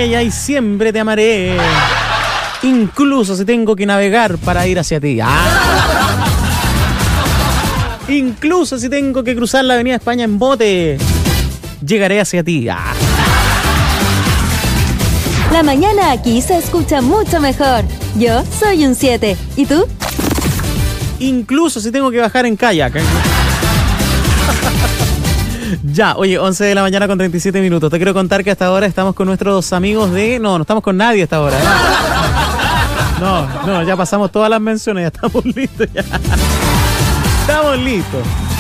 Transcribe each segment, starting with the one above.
ay, ay, siempre te amaré. Incluso si tengo que navegar para ir hacia ti. Incluso si tengo que cruzar la avenida España en bote, llegaré hacia ti. La mañana aquí se escucha mucho mejor. Yo soy un 7. ¿Y tú? Incluso si tengo que bajar en kayak. Ya, oye, 11 de la mañana con 37 minutos. Te quiero contar que hasta ahora estamos con nuestros amigos de... No estamos con nadie hasta ahora. No, ya pasamos todas las menciones, ya estamos listos. Ya. Estamos listos.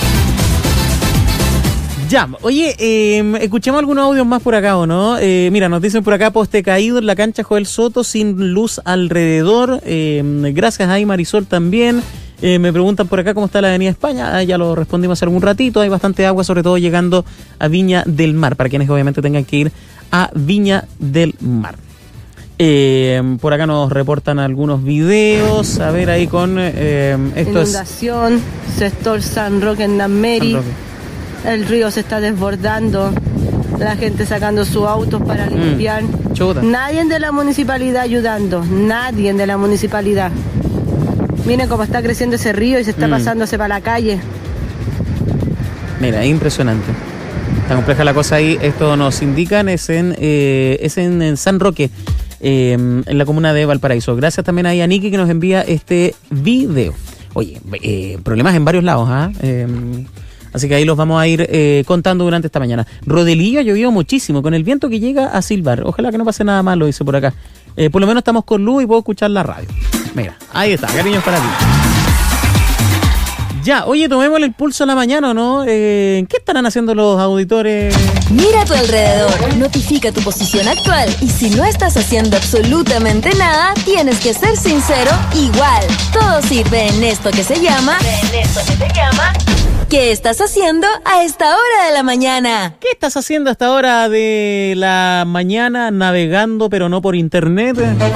Ya, oye, escuchemos algunos audios más por acá, ¿o no? Mira, nos dicen por acá, poste caído en la cancha Joel Soto, sin luz alrededor. Gracias a Marisol también. Me preguntan por acá cómo está la avenida España. Ya lo respondimos hace algún ratito. Hay bastante agua, sobre todo llegando a Viña del Mar, para quienes obviamente tengan que ir a Viña del Mar. Por acá nos reportan algunos videos. A ver ahí con... inundación, sector San Roque en Nameri. El río se está desbordando. La gente sacando sus autos para limpiar. Nadie de la municipalidad ayudando. Nadie de la municipalidad. Miren cómo está creciendo ese río y se está pasándose para la calle. Mira, impresionante. Está compleja la cosa ahí. Esto nos indican, es en San Roque, en la comuna de Valparaíso. Gracias también ahí a Niki que nos envía este video. Oye, problemas en varios lados, así que ahí los vamos a ir contando durante esta mañana. Rodelillo ha llovido muchísimo, con el viento que llega a silbar. Ojalá que no pase nada malo, dice por acá. Por lo menos estamos con luz y puedo escuchar la radio. Mira, ahí está, cariños para ti. Ya, oye, tomémosle el pulso a la mañana, ¿no? ¿Qué estarán haciendo los auditores? Mira a tu alrededor, notifica tu posición actual y si no estás haciendo absolutamente nada, tienes que ser sincero igual. Todo sirve en esto que se llama... ¿Qué estás haciendo a esta hora de la mañana? ¿Qué estás haciendo a esta hora de la mañana navegando, pero no por internet?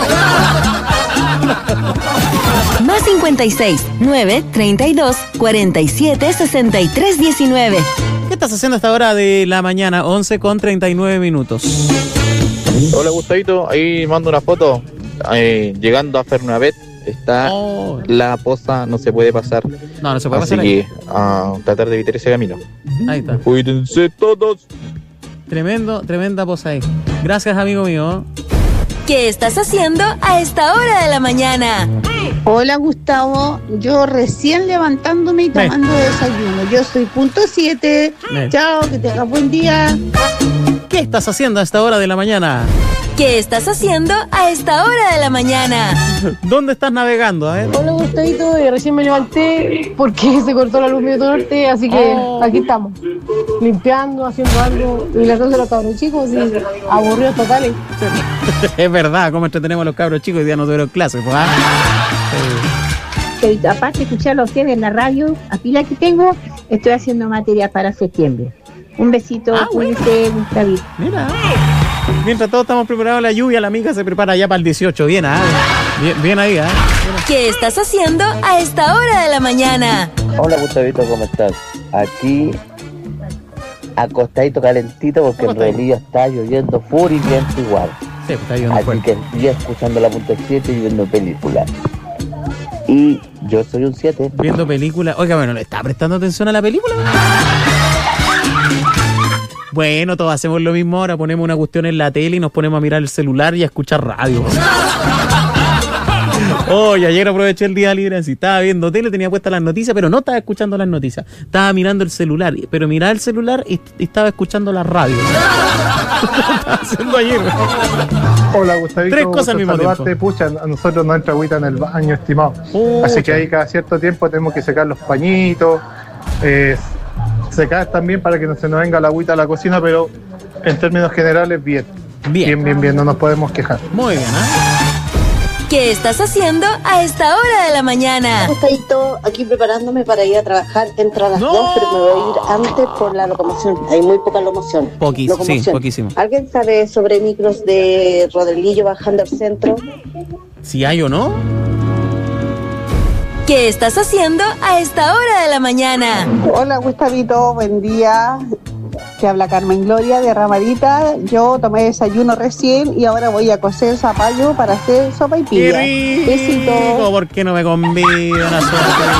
Más 56 9 32 47 63 19. ¿Qué estás haciendo a esta hora de la mañana? 11 con 39 minutos. Hola, Gustavito. Ahí mando una foto. Llegando a Fernavet. Está la poza, no se puede pasar. No se puede pasar. Así que tratar de evitar ese camino. Ahí está. Cuídense todos. Tremenda poza ahí. Gracias, amigo mío. ¿Qué estás haciendo a esta hora de la mañana? Hola, Gustavo. Yo recién levantándome y tomando desayuno. Yo soy punto 7. Chao, que tengas buen día. ¿Qué estás haciendo a esta hora de la mañana? ¿Qué estás haciendo a esta hora de la mañana? ¿Dónde estás navegando? Hola, Gustavito, recién me levanté porque se cortó la luz medio norte, así que aquí estamos, limpiando, haciendo algo, y la de los cabros chicos, y aburridos totales. Es verdad, cómo entretenemos a los cabros chicos, hoy día no tuvieron clases, pues. Aparte de escucharlo a ustedes en la radio, a pila que tengo, estoy haciendo material para septiembre. Un besito, cuídense, Gustavito. Mira. Mientras todos estamos preparados, la lluvia, la amiga se prepara ya para el 18. Bien, bien ahí, ¿Qué estás haciendo a esta hora de la mañana? Hola, Gustavito, ¿cómo estás? Aquí, acostadito calentito, porque en realidad está lloviendo full y viento igual. Sí, está lloviendo así fuerte. Que estoy escuchando la punta 7 y viendo películas. Y yo soy un 7. Viendo películas. Oiga, bueno, ¿le está prestando atención a la película? Bueno, todos hacemos lo mismo ahora, ponemos una cuestión en la tele y nos ponemos a mirar el celular y a escuchar radio. Oye, ayer aproveché el día libre, así estaba viendo tele, tenía puestas las noticias, pero no estaba escuchando las noticias. Estaba mirando el celular, pero miraba el celular y estaba escuchando la radio. Estaba haciendo ayer. Hola, Gustavito. 3 cosas al mismo tiempo. Pucha, a nosotros no entra agüita en el baño, estimado. Así que ahí cada cierto tiempo tenemos que secar los pañitos, secar también para que no se nos venga la agüita a la cocina, pero en términos generales, bien, no nos podemos quejar. Muy bien, ¿Qué estás haciendo a esta hora de la mañana? Gustavo, aquí preparándome para ir a trabajar, entro a las 2, pero me voy a ir antes por la locomoción. Hay muy poca locomoción. Sí, poquísimo. ¿Alguien sabe sobre micros de Rodelillo bajando al centro? Si hay o no. ¿Qué estás haciendo a esta hora de la mañana? Hola, Gustavito, buen día. Que habla Carmen Gloria de Ramadita. Yo tomé desayuno recién y ahora voy a cocer zapallo para hacer sopaipilla. Besito. ¿Por qué no me convida una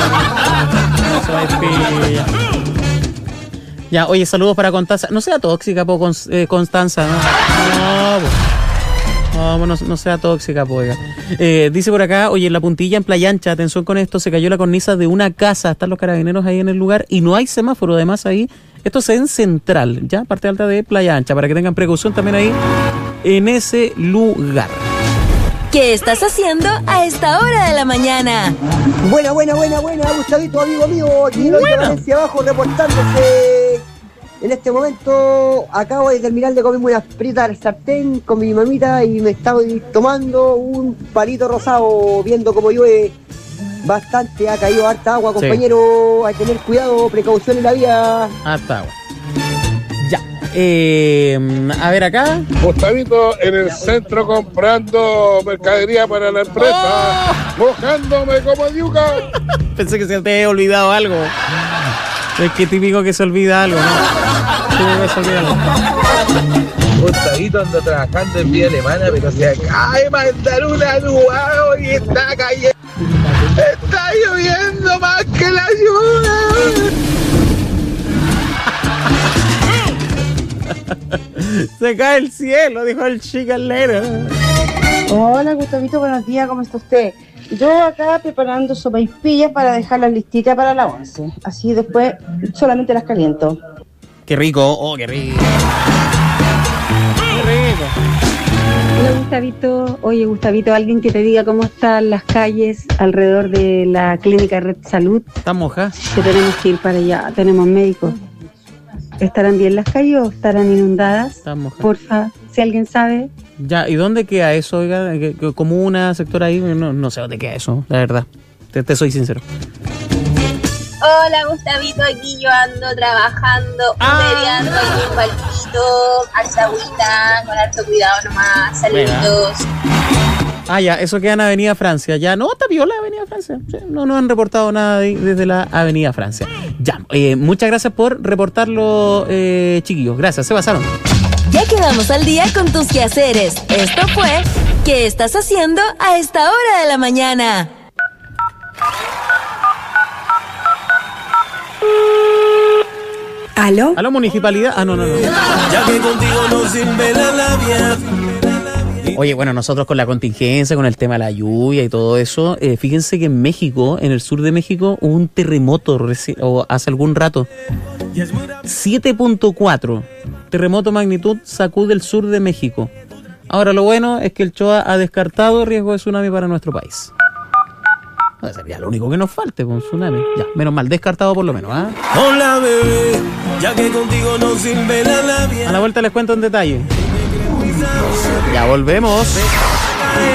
sopaipilla? Ya, oye, saludos para Constanza. No sea tóxica, Constanza, ¿no? No sea tóxica, oiga. Dice por acá, oye, en La Puntilla, en Playa Ancha, atención con esto, se cayó la cornisa de una casa, están los carabineros ahí en el lugar y no hay semáforo, además ahí, esto es en Central, ya, parte alta de Playa Ancha, para que tengan precaución también ahí en ese lugar. ¿Qué estás haciendo a esta hora de la mañana? Buena, Gustavito, amigo mío, aquí en Valencia abajo reportándose. En este momento acabo de terminar de comerme unas fritas al sartén con mi mamita y me estoy tomando un palito rosado, viendo como llueve bastante, ha caído harta agua, compañero, hay que tener cuidado, precaución en la vía. Harta agua. Ya. A ver acá. Gustavito en el centro comprando mercadería para la empresa, mojándome como yuca. Pensé que se te había olvidado algo. Es que típico que se olvida algo, ¿no? Se olvida algo. Gustavito ando trabajando en vía alemana, pero se acaba de mandar una nubado y está cayendo. Está lloviendo más que la lluvia. Se cae el cielo, dijo el chicalero. Hola, Gustavito, buenos días, ¿cómo está usted? Yo acá preparando sopaipillas para dejarlas listitas para la 11. Así después solamente las caliento. Qué rico, qué rico. Qué rico. Hola, Gustavito. Oye, Gustavito, alguien que te diga cómo están las calles alrededor de la clínica Red Salud. ¿Están mojadas? Que tenemos que ir para allá, tenemos médicos. ¿Estarán bien las calles o estarán inundadas? Están mojadas. Porfa, si alguien sabe. Ya, ¿y dónde queda eso, oiga? ¿Comuna, sector ahí? No sé dónde queda eso, la verdad. Te soy sincero. Hola, Gustavito, aquí yo ando trabajando, mediando en un barquito, alzagüita, con harto cuidado nomás, saluditos. Ya, eso queda en Avenida Francia. Ya, no, está piola Avenida Francia. Sí, no han reportado nada desde la Avenida Francia. Ya, muchas gracias por reportarlo, chiquillos. Gracias, se pasaron. Ya quedamos al día con tus quehaceres. Esto fue ¿Qué estás haciendo a esta hora de la mañana? ¿Aló? ¿Aló, municipalidad? No. Ya que contigo no sirve la labia. Oye, bueno, nosotros con la contingencia, con el tema de la lluvia y todo eso, fíjense que en México, en el sur de México, hubo un terremoto hace algún rato. 7.4. Terremoto magnitud sacude el sur de México. Ahora lo bueno es que el CHOA ha descartado riesgo de tsunami para nuestro país. Sería lo único que nos falte con tsunami. Ya, menos mal, descartado por lo menos, ¿ah? Hola, bebé, ya que contigo no sirve la labia. A la vuelta les cuento en detalle. Ya volvemos.